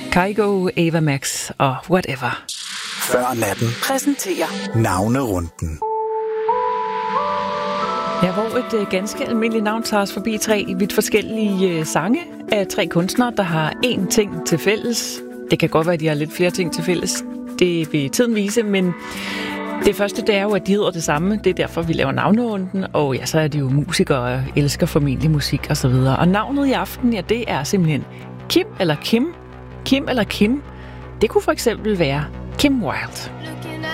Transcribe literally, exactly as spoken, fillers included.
Kygo, Ava Max og Whatever. Før natten præsenterer navnerunden. Ja, hvor et øh, ganske almindeligt navn tager os forbi tre vidt forskellige øh, sange af tre kunstnere, der har én ting til fælles. Det kan godt være, at de har lidt flere ting til fælles. Det vil tiden vise, men det første, det er jo, at de hedder det samme. Det er derfor, vi laver navnerunden. Og ja, så er de jo musikere og elsker formentlig musik og så videre. Og navnet i aften, ja, det er simpelthen Kim eller Kim. Kim eller Kim. Det kunne for eksempel være Kim Wilde.